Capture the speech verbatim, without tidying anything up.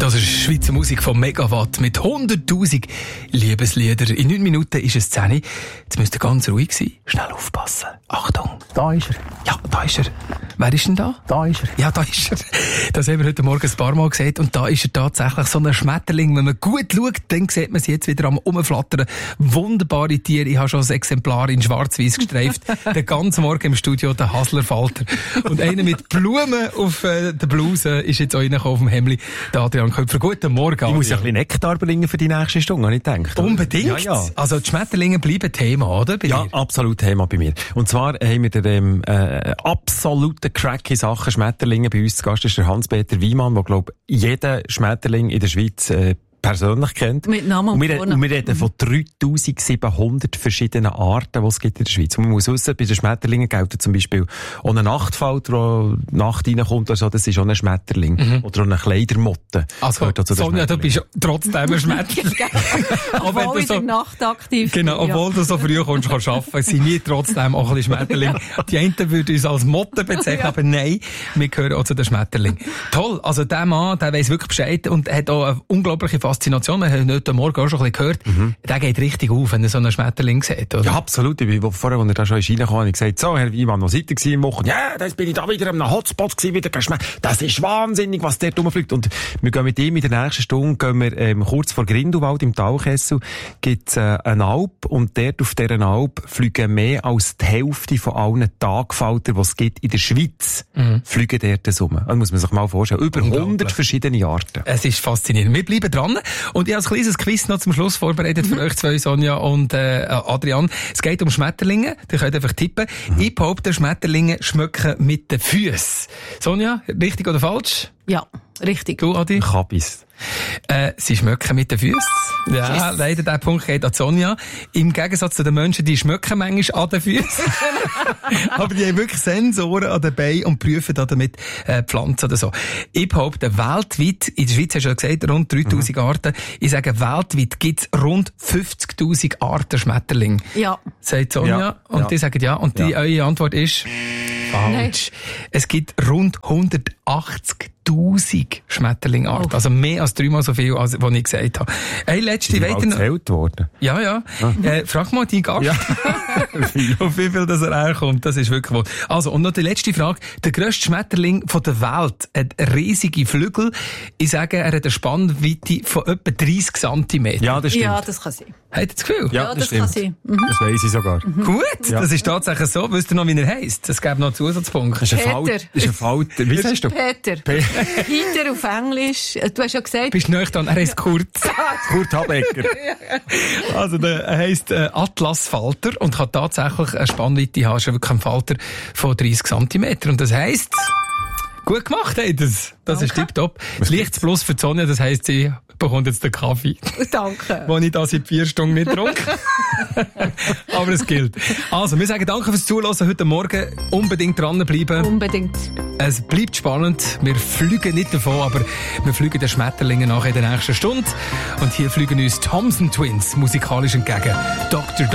Das ist Schweizer Musik von Megawatt mit hunderttausend Liebeslieder. In neun Minuten ist es zehn. Jetzt müsst ihr ganz ruhig sein. Schnell aufpassen. Achtung. Da ist er. Ja, da ist er. Wer ist denn da? Da ist er. Ja, da ist er. Das haben wir heute Morgen ein paar Mal gesehen. Und da ist er tatsächlich so ein Schmetterling. Wenn man gut schaut, dann sieht man sie jetzt wieder am Umflattern. Wunderbare Tiere. Ich habe schon ein Exemplar in schwarz-weiß gestreift. Den ganzen Morgen im Studio der Haslerfalter. Und einer mit Blumen auf äh, der Bluse ist jetzt auch reingekommen auf dem Hemdli. Der Adrian Köpfer. Guten Morgen, Adrian. Ich muss ja ein bisschen Nektar bringen für die nächste Stunde, habe ich gedacht. Unbedingt. Ja, ja. Also die Schmetterlinge bleiben Thema, oder? Bei ja, dir? absolut Thema bei mir. Und zwar haben wir den ähm, äh, absoluten Crack in Sachen Schmetterlinge bei uns zu Gast. Das ist der Hans-Peter Wiemann, der, glaube ich, jeden Schmetterling in der Schweiz äh, persönlich kennt. Mit Namen und, und wir, und wir reden von dreitausendsiebenhundert verschiedenen Arten, die es gibt in der Schweiz. Und man muss wissen, bei den Schmetterlingen gelten zum Beispiel auch ein Nachtfalter, der Nacht reinkommt, also das ist auch ein Schmetterling. Mhm. Oder auch eine Kleidermotte. Also, Sonja, du bist trotzdem ein Schmetterling. Obwohl in der Nacht aktiv bin. Genau, obwohl ja. du so früh kommst, kannst arbeiten, sind wir trotzdem auch ein bisschen Schmetterling. Die einen würden uns als Motte bezeichnen, ja. aber nein, wir gehören auch zu den Schmetterlingen. Toll, also der Mann, der weiss wirklich Bescheid und hat auch eine unglaubliche Faszination. Wir haben heute Morgen auch schon ein bisschen gehört. Mhm. Der geht richtig auf, wenn er so einen Schmetterling sieht, oder? Ja, absolut. Ich bin, vorher, als er da schon reingekommen ist, habe ich gesagt, so, Herr Wiemann, wo seid ihr im Wochen? Ja, yeah, jetzt bin ich da wieder am Hotspot gewesen, wieder geschmeckt. Das ist wahnsinnig, was der rumfliegt. Und wir gehen mit ihm in der nächsten Stunde, gehen wir, ähm, kurz vor Grindelwald im Talkessel, gibt's, äh, eine Alp, und dort auf dieser Alp fliegen mehr als die Hälfte von allen Tagfaltern, die es gibt in der Schweiz, mhm. fliegen dort rum. Das muss man sich mal vorstellen. Über hundert verschiedene Arten. Es ist faszinierend. Wir bleiben dran. Und ich habe ein kleines Quiz noch zum Schluss vorbereitet für mhm. euch zwei, Sonja und äh, Adrian. Es geht um Schmetterlinge. Ihr könnt einfach tippen. Mhm. Ich behaupte, Schmetterlinge schmecken mit den Füßen. Sonja, richtig oder falsch? Ja, richtig. Du, Adi? Kabis. Äh, sie schmecken mit den Füßen. Ja, yes. Leider der Punkt geht an Sonja. Im Gegensatz zu den Menschen, die schmecken manchmal an den Füßen. Aber die haben wirklich Sensoren an den Beinen und prüfen damit äh, Pflanzen oder so. Ich behaupte, weltweit, in der Schweiz hast du ja gesagt, rund dreitausend mhm. Arten. Ich sage, weltweit gibt es rund fünfzigtausend Arten Schmetterling. Ja. Sagt Sonja. Ja. Und ja. die sagen ja. Und die, ja. eure Antwort ist falsch. Nein. Es gibt rund hundertachtzigtausend Schmetterlingarten. Oh. Also mehr als dreimal so viel, als was ich gesagt habe. Hey, letzte weiter noch. Erzählt worden. Ja, ja. Ah. Äh, frag mal deinen Gast. Ja. Auf wie viel das er herkommt. Das ist wirklich wohl. Also, und noch die letzte Frage. Der grösste Schmetterling von der Welt hat riesige Flügel. Ich sage, er hat eine Spannweite von etwa dreissig Zentimeter. Ja, das stimmt. Ja, das kann sein. Habt ihr das Gefühl? Ja, ja das, das stimmt. kann sein. Mhm. Das weiss ich sogar. Mhm. Gut, ja. Das ist tatsächlich so. Wisst ihr noch, wie er heisst? Es gäbe noch Zusatzpunkte. Das ist ein Falter. Das ist ein Falter. Wie heißt du? Peter. Pe- Peter auf Englisch. Du hast ja gesagt. Bist du nicht dran? Er heisst Kurt. Kurt Habecker. Also, der heisst äh, Atlasfalter und kann tatsächlich eine Spannweite haben. Ist wirklich ein Falter von dreissig Zentimeter. Und das heisst, gut gemacht, ey, das. Das okay. ist tipptopp. Das Lichts plus für die Sonne, das heisst, sie bekommt jetzt den Kaffee. Danke. Den ich da seit vier Stunden nicht trinke. Aber es gilt. Also, wir sagen danke fürs Zuhören heute Morgen. Unbedingt dranbleiben. Unbedingt. Es bleibt spannend. Wir fliegen nicht davon, aber wir fliegen den Schmetterlingen nach in der nächsten Stunde. Und hier fliegen uns Thompson Twins musikalisch entgegen. Doktor